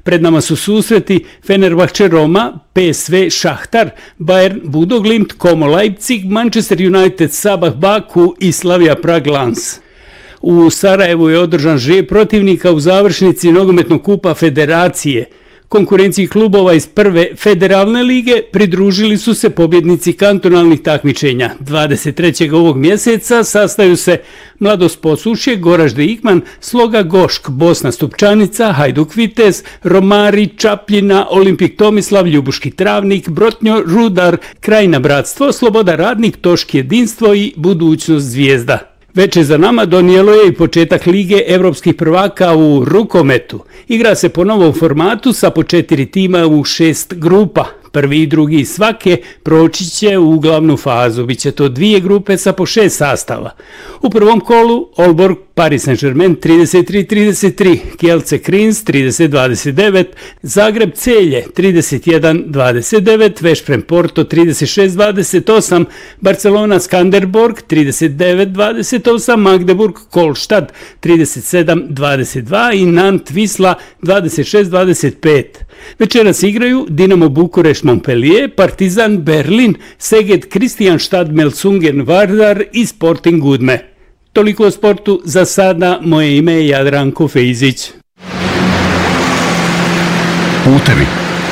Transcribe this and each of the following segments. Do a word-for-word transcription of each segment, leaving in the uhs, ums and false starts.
Pred nama su susreti Fenerbahče Roma, P S V Šahtar, Bayern Budoglimt, Como Leipzig, Manchester United Sabah Baku i Slavia Prag Lens. U Sarajevu je održan žreb protivnika u završnici nogometnog kupa Federacije. Konkurenciji klubova iz prve federalne lige pridružili su se pobjednici kantonalnih takmičenja. dvadeset trećeg ovog mjeseca sastaju se Mladost Posušje, Goražde Ikman, Sloga Gošk, Bosna Stupčanica, Hajduk Vitez, Romari, Čapljina, Olimpik Tomislav, Ljubuški Travnik, Brotnjo, Rudar, Krajina Bratstvo, Sloboda Radnik, Toški Jedinstvo i Budućnost Zvijezda. Veče za nama donijelo je i početak Lige evropskih prvaka u rukometu. Igra se po novom formatu sa po četiri tima u šest grupa. Prvi i drugi svake proći će u glavnu fazu. Biće to dvije grupe sa po šest sastava. U prvom kolu Aalborg Paris Saint-Germain trideset tri trideset tri, Kielce Kriens trideset dvadeset devet, Zagreb Celje trideset jedan dvadeset devet, Veszprem Porto trideset šest dvadeset osam, Barcelona Skanderborg trideset devet dvadeset osam, Magdeburg Kolštad trideset sedam dvadeset dva i Nant Wisla dvadeset šest dvadeset pet. Večeras igraju Dinamo Bukurešt Montpellier, Partizan Berlin, Szeged Kristianstad Melsungen Vardar i Sporting Udme. Toliko o sportu za sada, moje ime je Jadranko Fejzić. Putevi.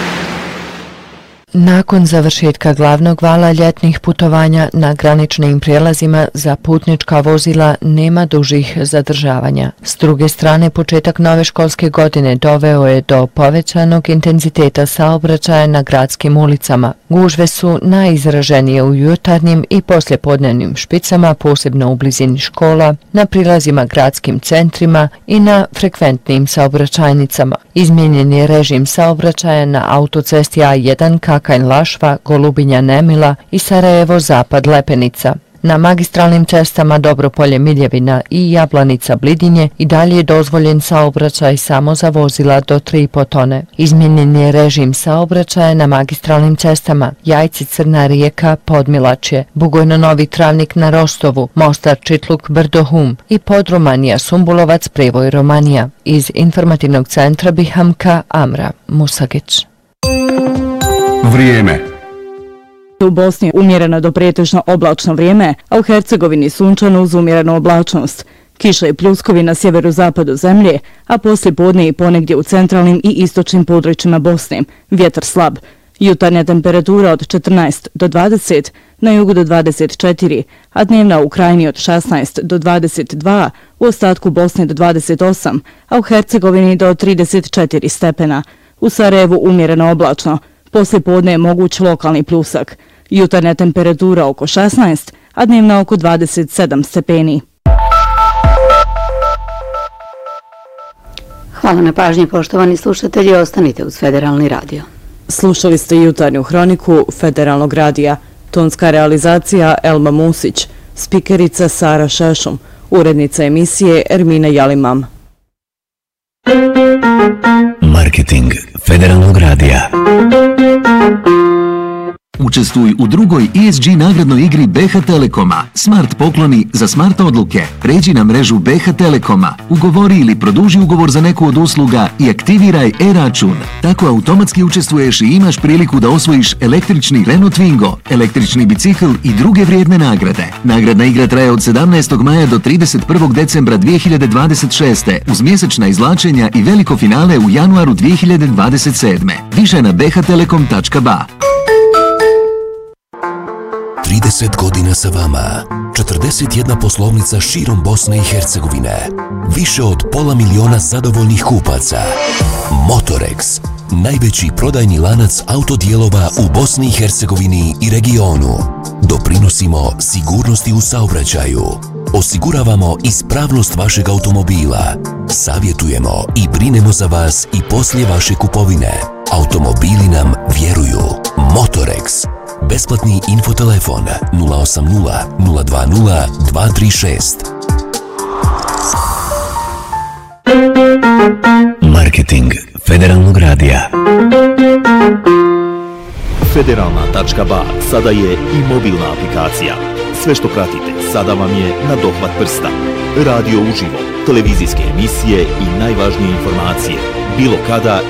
Nakon završetka glavnog vala ljetnih putovanja na graničnim prijelazima za putnička vozila nema dužih zadržavanja. S druge strane, početak nove školske godine doveo je do povećanog intenziteta saobraćaja na gradskim ulicama. Gužve su najizraženije u jutarnjim i poslijepodnevnim špicama, posebno u blizini škola, na prilazima gradskim centrima i na frekventnim saobraćajnicama. Izmijenjen je režim saobraćaja na autocesti A jedan Kakanj Lašva, Golubinja Nemila i Sarajevo Zapad Lepenica. Na magistralnim cestama Dobropolje Miljevina i Jablanica Blidinje i dalje je dozvoljen saobraćaj samo za vozila do tri i po tone. Izmijenjen je režim saobraćaja na magistralnim cestama Jajci Crna Rijeka, Podmilačje, Bugojno Novi Travnik na Rostovu, Mostar Čitluk Brdo Hum i Podromanija Sumbulovac Prevoj Romanija. Iz informativnog centra Bihamka Amra Musagić. Vrijeme. U Bosni umjereno do pretežno oblačno vrijeme, a u Hercegovini sunčano uz umjerenu oblačnost. Kiša i pljuskovi na sjeverozapadu zemlje, a poslije podne i ponegdje u centralnim i istočnim područjima Bosne. Vjetar slab. Jutarnja temperatura od četrnaest do dvadeset, na jugu do dvadeset četiri, a dnevna u krajini od šesnaest do dvadeset dva, u ostatku Bosne do dvadeset osam, a u Hercegovini do trideset četiri stepena. U Sarajevu umjereno oblačno. Poslije podne je moguć lokalni pljusak. Jutarnja temperatura oko šesnaest, a dnevna oko dvadeset sedam stepeni. Hvala na pažnji, poštovani slušatelji, ostanite uz Federalni radio. Slušali ste jutarnju hroniku Federalnog radija. Tonska realizacija Elma Musić, spikerica Sara Šešum, urednica emisije Ermina Jalimam. Marketing Federalnog radija. Učestvuj u drugoj E S G nagradnoj igri B H Telekoma. Smart pokloni za smart odluke. Pređi na mrežu B H Telekoma. Ugovori ili produži ugovor za neku od usluga i aktiviraj e-račun. Tako automatski učestvuješ i imaš priliku da osvojiš električni Renault Twingo, električni bicikl i druge vrijedne nagrade. Nagradna igra traje od sedamnaestog maja do trideset prvog decembra dvije hiljade dvadeset šeste uz mjesečna izvlačenja i veliko finale u januaru dvije hiljade dvadeset sedme. Više na b h telekom tačka b a. trideset godina sa vama, četrdeset jedna poslovnica širom Bosne i Hercegovine, više od pola miliona zadovoljnih kupaca. Motorex, najveći prodajni lanac autodijelova u Bosni i Hercegovini i regionu. Doprinosimo sigurnosti u saobraćaju. Osiguravamo ispravnost vašeg automobila. Savjetujemo i brinemo za vas i poslije vaše kupovine. Automobili nam vjeruju. Motorex. Besplatni infotelefon nula osam nula nula dva nula dva tri šest. Marketing Federalnog radija. Federalna tačka b a sada je i mobilna aplikacija. Sve što pratite sada vam je na dohvat prsta. Radio uživo, televizijske emisije i najvažnije informacije. Bilo kada